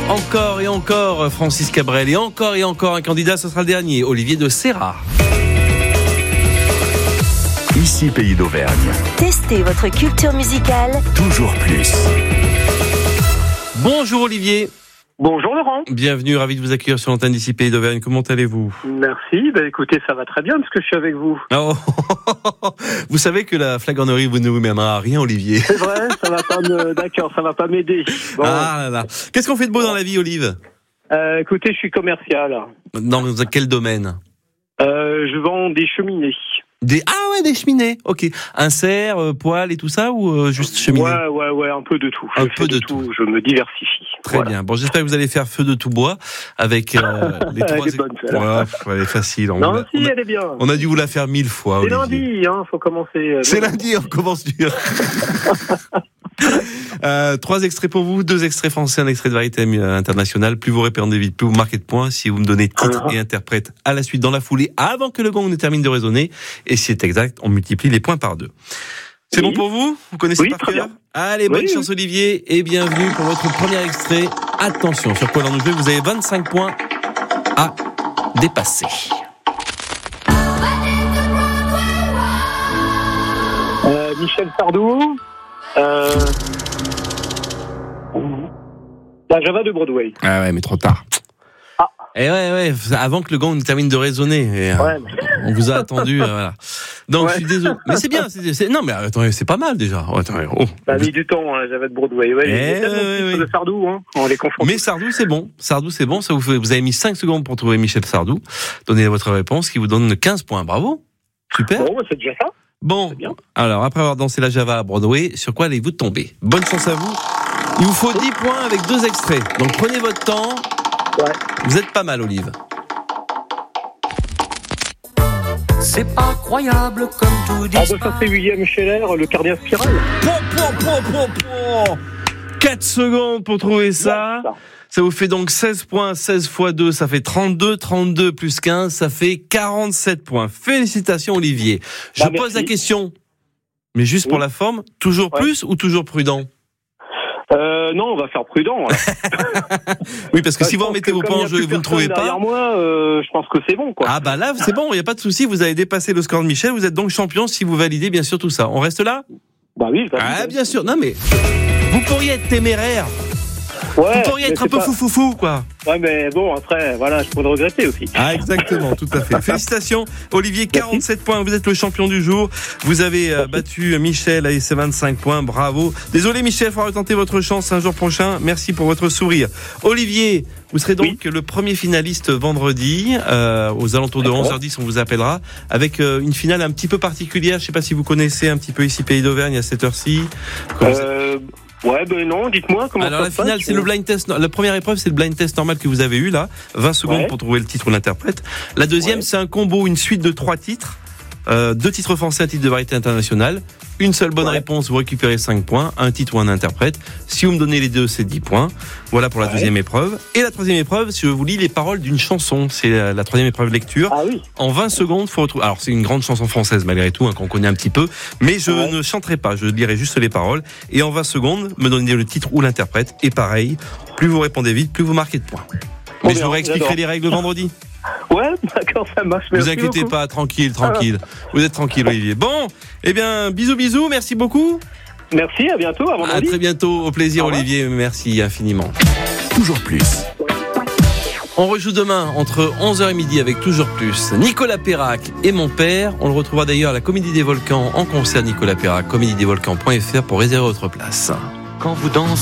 Encore et encore Francis Cabrel et encore un candidat, ce sera le dernier, Olivier de Serra. Ici Pays d'Auvergne. Testez votre culture musicale. Toujours plus. Bonjour Olivier. Bonjour Laurent. Bienvenue, ravi de vous accueillir sur l'antenne d'ici Pays d'Auvergne. Comment allez-vous ? Merci, écoutez, ça va très bien parce que je suis avec vous. Oh. Vous savez que la flagornerie ne vous mènera à rien, Olivier. C'est vrai, ça va pas d'accord, ça va pas m'aider. Bon. Ah là là. Qu'est-ce qu'on fait de beau dans la vie, Olive ? Écoutez, je suis commercial. Dans quel domaine ? Je vends des cheminées. Des cheminées, ok. Insert, poêle et tout ça ou juste cheminée ? Ouais, un peu de tout. Un peu de tout. Je me diversifie. Très bien. Bon, j'espère que vous allez faire feu de tout bois avec les trois. Elle est bonne, celle-là. Ouais, elle est facile. Elle est bien. On a dû vous la faire 1000 fois. C'est Olivier. lundi, faut commencer. C'est lundi, on commence dur. 3 extraits pour vous, 2 extraits français, un extrait de variété internationale. Plus vous répondez vite, plus vous marquez de points. Si vous me donnez titre et interprète à la suite dans la foulée, avant que le gong ne termine de résonner. Et si c'est exact, on multiplie les points par 2. C'est bon pour vous ? Vous connaissez par cœur ? Allez, bonne chance Olivier et bienvenue pour votre premier extrait. Attention, sur quoi l'on nous joue, vous avez 25 points à dépasser. Michel Sardou. La Java de Broadway. Ah ouais, mais trop tard. Et ouais, avant que le gong ne termine de résonner. On vous a attendu, voilà. Donc, je suis désolé. Mais c'est bien, non, mais attendez, c'est pas mal, déjà. Attendez, Ça a mis du temps, la Java de Broadway. De Sardou, on les confond. Mais Sardou, c'est bon. Ça vous avez mis 5 secondes pour trouver Michel Sardou. Donnez votre réponse, qui vous donne 15 points. Bravo. Super. Bon, c'est déjà ça. Bon. Alors, après avoir dansé la Java à Broadway, sur quoi allez-vous tomber ? Bonne chance à vous. Il vous faut 10 points avec 2 extraits. Donc, prenez votre temps. Ouais. Vous êtes pas mal, Olive. C'est pas croyable comme tout dit. Ça c'est William Scheller, le Cardiac Spiral. 4 secondes pour trouver ça. Ça vous fait donc 16 points, 16 x 2, ça fait 32, 32 plus 15, ça fait 47 points. Félicitations Olivier. Je pose la question, mais juste pour la forme, toujours plus ou toujours prudent ? Non, on va faire prudent. Oui, parce que si vous remettez vos points en jeu et vous ne trouvez pas... Derrière moi, je pense que c'est bon, quoi. Ah bah là, c'est bon, il n'y a pas de souci, vous avez dépassé le score de Michel, vous êtes donc champion si vous validez bien sûr tout ça. On reste là ? Bah oui, je valide. Ah bien sûr, non mais... Vous pourriez être téméraire. Vous pourriez être un peu fou, quoi. Ouais, mais bon, après, voilà, je pourrais le regretter aussi. Ah, exactement, tout à fait. Félicitations, Olivier, 47 points. Vous êtes le champion du jour. Vous avez battu Michel avec ses 25 points. Bravo. Désolé, Michel, il faudra retenter votre chance un jour prochain. Merci pour votre sourire. Olivier, vous serez donc le premier finaliste vendredi, aux alentours de 11h10, on vous appellera, avec une finale un petit peu particulière. Je ne sais pas si vous connaissez un petit peu ici Pays d'Auvergne à cette heure-ci. Non, dites-moi comment. Alors ça la se passe, finale, c'est le blind test. La première épreuve, c'est le blind test normal que vous avez eu là, 20 secondes pour trouver le titre ou l'interprète. La deuxième, c'est un combo, une suite de 3 titres, 2 titres français, un titre de variété internationale. Une seule bonne réponse, vous récupérez 5 points, un titre ou un interprète. Si vous me donnez les deux, c'est 10 points. Voilà pour la deuxième épreuve. Et la troisième épreuve, si je vous lis les paroles d'une chanson, c'est la troisième épreuve lecture. Ah oui. En 20 secondes, faut retrouver. Alors c'est une grande chanson française malgré tout, qu'on connaît un petit peu, mais je ne chanterai pas, je lirai juste les paroles. Et en 20 secondes, me donnez le titre ou l'interprète. Et pareil, plus vous répondez vite, plus vous marquez de points. Mais je vous réexpliquerai les règles vendredi. Ouais, d'accord, ça marche. Ne vous inquiétez pas, tranquille. Vous êtes tranquille, Olivier. Bon, bisous, merci beaucoup. Merci, à bientôt, à vendredi. À très bientôt, au plaisir, Olivier, merci infiniment. Toujours plus. On rejoue demain entre 11h et midi avec Toujours Plus. Nicolas Perrac et mon père. On le retrouvera d'ailleurs à la Comédie des Volcans en concert, Nicolas Perrac, comédiedesvolcans.fr pour réserver votre place. Quand vous dansez